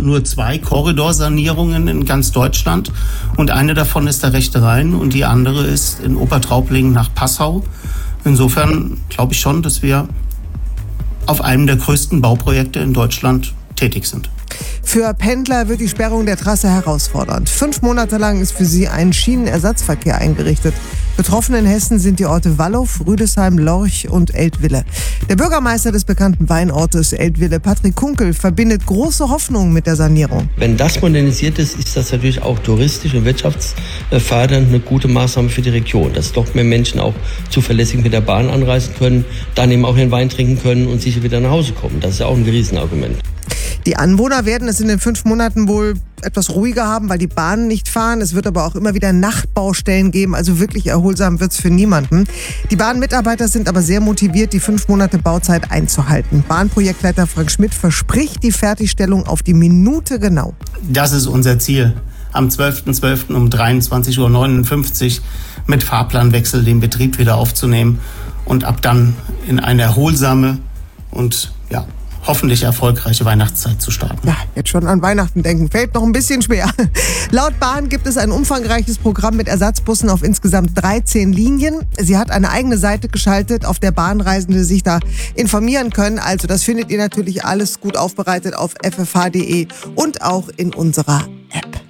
nur 2 Korridorsanierungen in ganz Deutschland und eine davon ist der Rechte Rhein und die andere ist in Obertraubling nach Passau. Insofern glaube ich schon, dass wir auf einem der größten Bauprojekte in Deutschland tätig sind. Für Pendler wird die Sperrung der Trasse herausfordernd. 5 Monate lang ist für sie ein Schienenersatzverkehr eingerichtet. Betroffen in Hessen sind die Orte Wallow, Rüdesheim, Lorch und Eltville. Der Bürgermeister des bekannten Weinortes Eltville, Patrick Kunkel, verbindet große Hoffnungen mit der Sanierung. Wenn das modernisiert ist, ist das natürlich auch touristisch und wirtschaftsfördernd eine gute Maßnahme für die Region. Dass doch mehr Menschen auch zuverlässig mit der Bahn anreisen können, dann eben auch ihren Wein trinken können und sicher wieder nach Hause kommen. Das ist ja auch ein Riesenargument. Die Anwohner werden es in den 5 Monaten wohl etwas ruhiger haben, weil die Bahnen nicht fahren. Es wird aber auch immer wieder Nachtbaustellen geben, also wirklich erholsam wird es für niemanden. Die Bahnmitarbeiter sind aber sehr motiviert, die 5 Monate Bauzeit einzuhalten. Bahnprojektleiter Frank Schmidt verspricht die Fertigstellung auf die Minute genau. Das ist unser Ziel. Am 12.12. um 23.59 Uhr mit Fahrplanwechsel den Betrieb wieder aufzunehmen und ab dann in eine erholsame und hoffentlich erfolgreiche Weihnachtszeit zu starten. Ja, jetzt schon an Weihnachten denken, fällt noch ein bisschen schwer. Laut Bahn gibt es ein umfangreiches Programm mit Ersatzbussen auf insgesamt 13 Linien. Sie hat eine eigene Seite geschaltet, auf der Bahnreisende sich da informieren können. Also das findet ihr natürlich alles gut aufbereitet auf ffh.de und auch in unserer App.